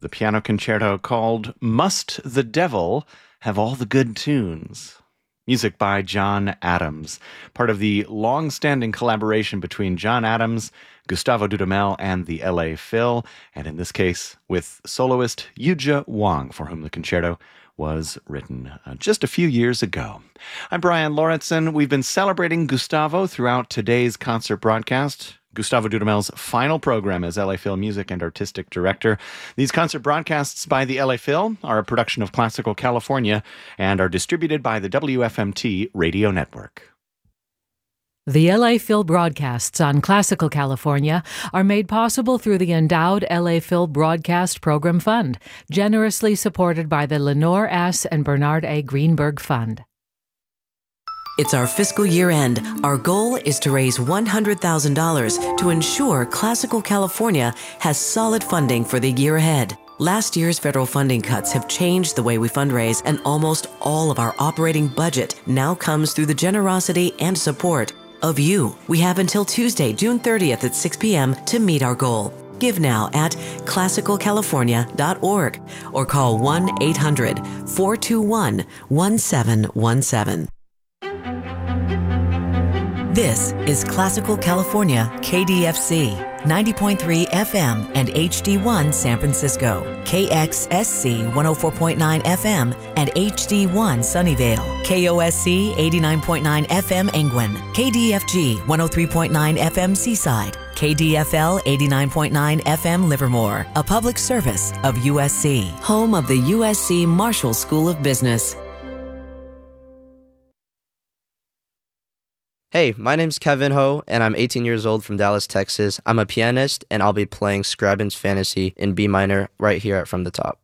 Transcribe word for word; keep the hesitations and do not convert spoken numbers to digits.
the piano concerto called Must the Devil Have All the Good Tunes? Music by John Adams, part of the long-standing collaboration between John Adams, Gustavo Dudamel, and the L A Phil, and in this case with soloist Yuzha Wang, for whom the concerto was written uh, just a few years ago. I'm Brian Lauritsen. We've been celebrating Gustavo throughout today's concert broadcast. Gustavo Dudamel's final program as L A Phil Music and Artistic Director. These concert broadcasts by the L A Phil are a production of Classical California and are distributed by the W F M T Radio Network. The L A Phil broadcasts on Classical California are made possible through the endowed L A Phil Broadcast Program Fund, generously supported by the Lenore S. and Bernard A. Greenberg Fund. It's our fiscal year end. Our goal is to raise one hundred thousand dollars to ensure Classical California has solid funding for the year ahead. Last year's federal funding cuts have changed the way we fundraise, and almost all of our operating budget now comes through the generosity and support of you. We have until Tuesday, June thirtieth at six p.m. to meet our goal. Give now at classical california dot org or call one eight hundred four two one one seven one seven. This is Classical California, K D F C, ninety point three F M and H D one San Francisco, K X S C one oh four point nine F M and H D one Sunnyvale, K O S C eighty-nine point nine F M Angwin, K D F G one oh three point nine F M Seaside, K D F L eighty-nine point nine F M Livermore, a public service of U S C, home of the U S C Marshall School of Business. Hey, my name's Kevin Ho, and I'm eighteen years old from Dallas, Texas. I'm a pianist, and I'll be playing Scriabin's Fantasy in B minor right here at From the Top.